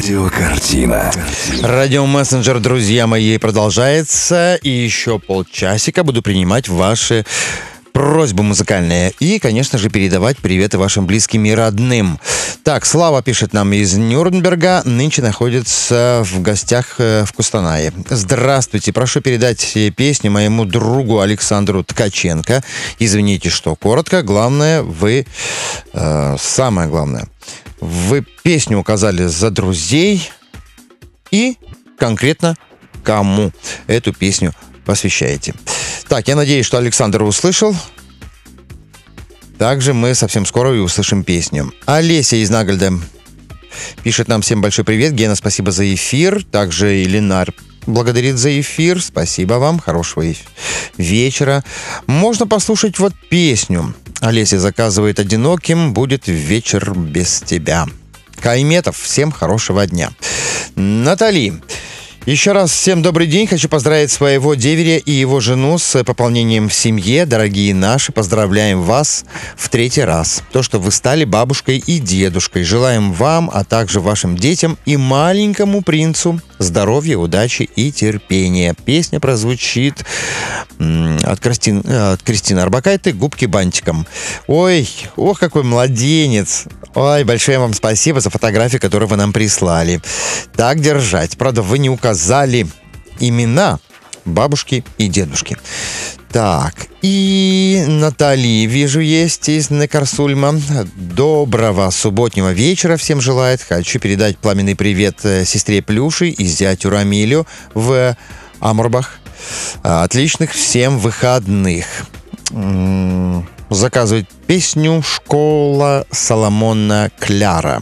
Радиокартина. Радиомессенджер, друзья мои, продолжается. И еще полчасика буду принимать ваши просьбы музыкальные. И, конечно же, передавать приветы вашим близким и родным. Так, Слава пишет нам из Нюрнберга. Нынче находится в гостях в Кустанае. Здравствуйте. Прошу передать песню моему другу Александру Ткаченко. Извините, что коротко. Главное, самое главное, вы песню указали за друзей и конкретно кому эту песню посвящаете. Так, я надеюсь, что Александр услышал. Также мы совсем скоро и услышим песню. Олеся из Нагольда пишет нам: всем большой привет. Гена, спасибо за эфир. Также и Ленар благодарит за эфир. Спасибо вам. Хорошего вечера. Можно послушать вот песню. Олеся заказывает: «Одиноким будет вечер без тебя». Кайметов, всем хорошего дня. Натали. Еще раз всем добрый день. Хочу поздравить своего деверя и его жену с пополнением в семье. Дорогие наши, поздравляем вас в 3-й раз. То, что вы стали бабушкой и дедушкой. Желаем вам, а также вашим детям и маленькому принцу здоровья, удачи и терпения. Песня прозвучит от Кристины Арбакайте «Губки бантиком». Ой, ох, какой младенец. Ой, большое вам спасибо за фотографии, которые вы нам прислали. Так держать. Правда, вы не указали имена бабушки и дедушки. Так, и Натали, вижу, есть из Некарсульма. Доброго субботнего вечера всем желает. Хочу передать пламенный привет сестре Плюши и зятю Рамилю в Амурбах. Отличных всем выходных. Заказывает песню «Школа Соломона Кляра».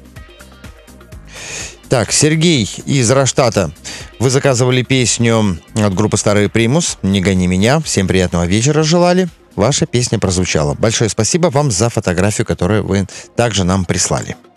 Так, Сергей из Раштата. Вы заказывали песню от группы «Старый Примус» «Не гони меня». Всем приятного вечера желали. Ваша песня прозвучала. Большое спасибо вам за фотографию, которую вы также нам прислали.